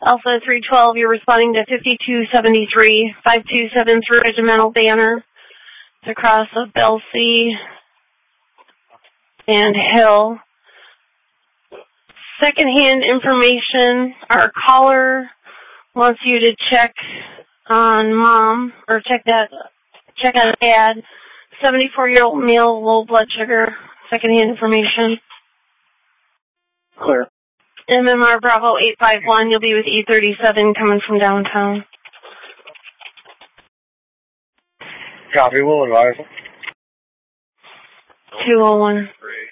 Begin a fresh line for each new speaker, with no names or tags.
Alpha 312, you're responding to 5273, 5273 Regimental Banner. It's across of Belsey and Hill. Secondhand information, our caller wants you to check on mom, or check on dad. 74-year-old male, low blood sugar. Secondhand information.
Clear.
MMR Bravo 851, you'll be with E37 coming from downtown.
Copy, we'll advise.
201.